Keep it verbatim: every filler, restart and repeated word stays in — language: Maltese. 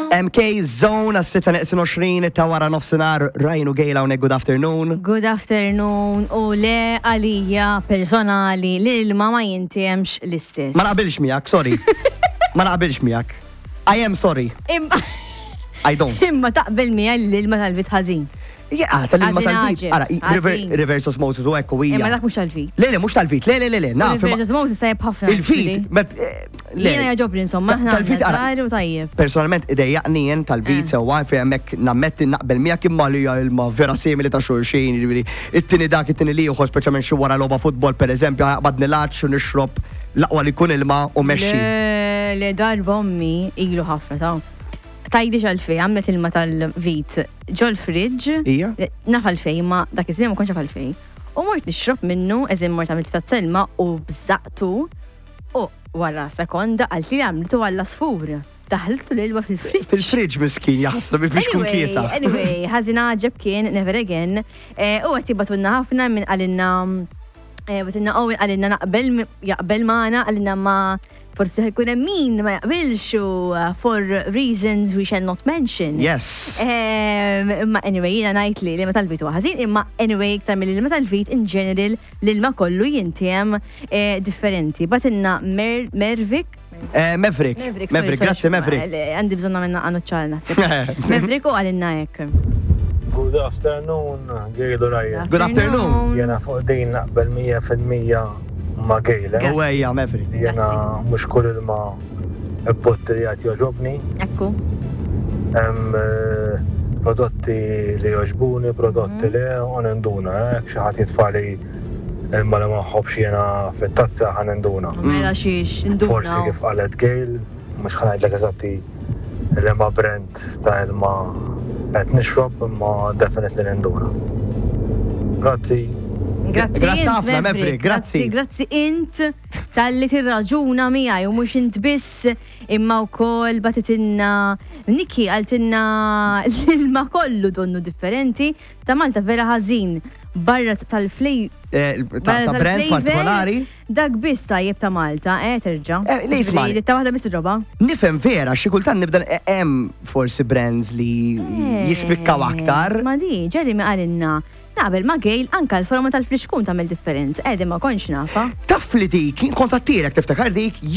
M K Zone għas-sitta neqsin għoxrin ta' wara nofsinhar Ryan u Gejla hawnhekk good afternoon. Good afternoon u le għalija personali li l-ma ma jintiemx l-istess. Ma naqbilx miegħek, sorry. Ma naqbilx miegħek. I am sorry. Imma I don't. imma taqbel mija li l-ma tal-vit ħażin. Ja, tal-ilma Ħażin tal-vit. ħaġeb, Ara, ħażin. reverse osmosis u ekku hija. Imma dak mhux tal-vit. Le, le, mhux tal-vit, le, le, le, le, naf. Reverse Moses tajjeb ħafna. Il-vit, met. Jiena jaġobni insomma, ħna Tal-vit, ara. tal u tajjeb. Personalment idejjaqni jien tal-vit sewwa fi hemmhekk nammetti naqbel miegħek imma li hija ilma vera simili ta' xulxin, jiġifieri it-tieni dak it-tieni li uħu speċjalment xi wara logħba futbol pereżempju ħaqbad nilgħax u nixrob l-aqwa li jkun ilma u mexxi. Le, le darba ommi ilu ħafna ta' tajdi ġalfej, għamlet ilma tal-vit ġol fridġ. Ija? Naf għalfej, ma dak iżmien ma konċa għalfej. U mort nixrob minnu, eżim mort għamilt fazza ilma u bżaqtu u wara sekonda għalt li għamlitu għall-asfur. Daħltu l-ilma fil-fridġ. Fil-fridġ miskin jaħseb biex kun kiesa. Anyway, ħazina ġeb kien, never again. U għetti batunna ħafna minn għalinna batunna Owen għalinna naqbel jaqbel maħna għalinna ma forsi ħajkun min ma jaqbilx for reasons we shall not mention. Yes. Imma anyway, jina najt li li ma tal-vitu ħazin, imma anyway, ktar mill li ma tal-vit in general li l-ma kollu jintiem differenti. Batinna Mervik. Maverick. Maverick, grazie Maverick. Għandi bżonna minna għannu ċar naħseb. Maverick u għalinna jek. Good afternoon, Gejlu Ryan. Good afternoon. Jena fuq din naqbel mija fil-mija ma' Gejla. U għajja, Maverick. Jena mux kull il-ma botti li għat joġobni. Ekku. Prodotti li joġbuni, prodotti li għanenduna. Xaħat jitfali il-ma li maħħobx jena fit-tazza għanenduna. Mela xiex, induna. Forsi kif għalet Gejl, mux ħanajdlek eżatti il-ma brand ta' il-ma għet nixrob imma definitely nenduna. Grazzi. Grazzi Grazzi int, ħafna, Maverick. Maverick, grazzi. Grazzi int tal-li tirraġuna miegħi u mhux int biss imma wkoll batitinna Niki għaltinna l-ilma kollu donnu differenti ta' Malta vera ħażin barra tal-flej Ta' brand partikolari. dak biss tajjeb ta' Malta, eh terġa'. Li isma'. Ta' waħda biss tirroba. Nifhem vera, xi kultant nibda hemm forsi brands li jispikkaw aktar. Ma di, Jeremy għalinna naqbel ma' Gejl anka l-forma tal-fliexkun tagħmel differenza. Qegħdi ma konx nafa. Taf li dik, kontattirek tiftakar dik